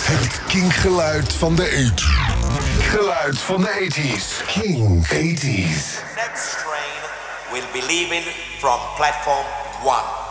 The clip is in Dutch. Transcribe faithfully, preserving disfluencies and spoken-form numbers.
Het kinkgeluid van de tachtiger. Geluid van de tachtiger. King tachtiger. Next train will be leaving from platform one.